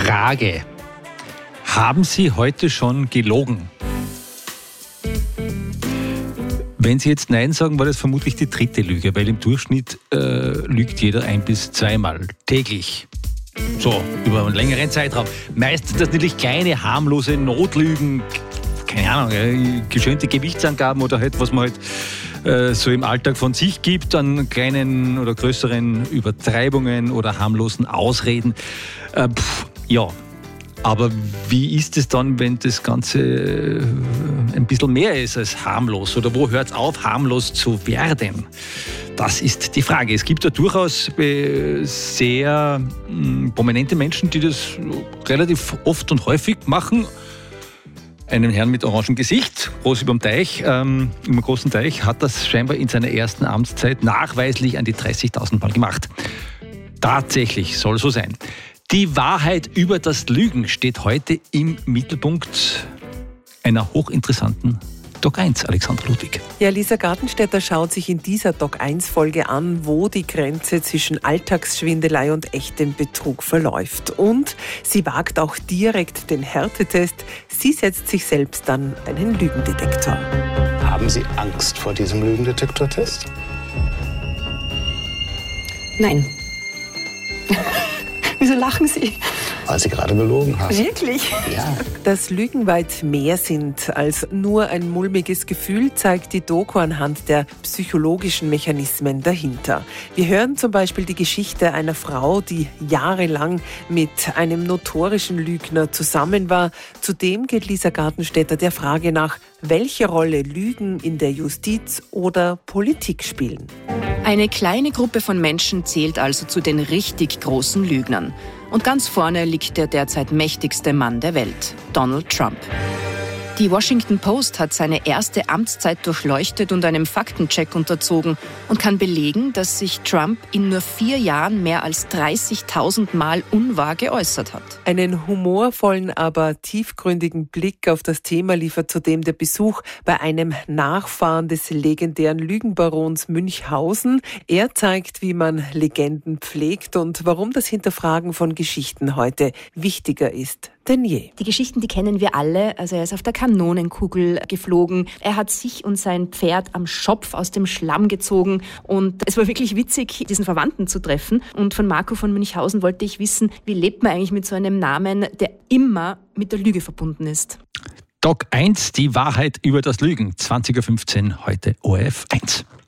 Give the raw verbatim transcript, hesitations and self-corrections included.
Frage. Haben Sie heute schon gelogen? Wenn Sie jetzt Nein sagen, war das vermutlich die dritte Lüge, weil im Durchschnitt äh, lügt jeder ein- bis zweimal täglich. So, über einen längeren Zeitraum. Meistens das natürlich kleine, harmlose Notlügen, keine Ahnung, äh, geschönte Gewichtsangaben oder halt, was man halt äh, so im Alltag von sich gibt, an kleinen oder größeren Übertreibungen oder harmlosen Ausreden. Äh, pff, ja. Aber wie ist es dann, wenn das Ganze ein bisschen mehr ist als harmlos? Oder wo hört es auf, harmlos zu werden? Das ist die Frage. Es gibt ja durchaus sehr prominente Menschen, die das relativ oft und häufig machen. Einen Herrn mit orangem Gesicht, groß überm Teich, ähm, im großen Teich, hat das scheinbar in seiner ersten Amtszeit nachweislich an die dreißigtausend Mal gemacht. Tatsächlich soll so sein. Die Wahrheit über das Lügen steht heute im Mittelpunkt einer hochinteressanten Doc eins, Alexandra Ludwig. Ja, Lisa Gartenstädter schaut sich in dieser Doc eins Folge an, wo die Grenze zwischen Alltagsschwindelei und echtem Betrug verläuft. Und sie wagt auch direkt den Härtetest. Sie setzt sich selbst an einen Lügendetektor. Haben Sie Angst vor diesem Lügendetektortest? Nein. Wieso lachen Sie? Weil Sie gerade gelogen haben. Wirklich? Ja. Dass Lügen weit mehr sind als nur ein mulmiges Gefühl, zeigt die Doku anhand der psychologischen Mechanismen dahinter. Wir hören zum Beispiel die Geschichte einer Frau, die jahrelang mit einem notorischen Lügner zusammen war. Zudem geht Lisa Gartenstädter der Frage nach, welche Rolle Lügen in der Justiz oder Politik spielen. Eine kleine Gruppe von Menschen zählt also zu den richtig großen Lügnern. Und ganz vorne liegt der derzeit mächtigste Mann der Welt, Donald Trump. Die Washington Post hat seine erste Amtszeit durchleuchtet und einem Faktencheck unterzogen und kann belegen, dass sich Trump in nur vier Jahren mehr als dreißigtausend Mal unwahr geäußert hat. Einen humorvollen, aber tiefgründigen Blick auf das Thema liefert zudem der Besuch bei einem Nachfahren des legendären Lügenbarons Münchhausen. Er zeigt, wie man Legenden pflegt und warum das Hinterfragen von Geschichten heute wichtiger ist denn je. Die Geschichten, die kennen wir alle. Also er ist auf der Kanonenkugel geflogen. Er hat sich und sein Pferd am Schopf aus dem Schlamm gezogen. Und es war wirklich witzig, diesen Verwandten zu treffen. Und von Marco von Münchhausen wollte ich wissen, wie lebt man eigentlich mit so einem Namen, der immer mit der Lüge verbunden ist. Doc eins, die Wahrheit über das Lügen. zwanzig Uhr fünfzehn, heute O R F eins.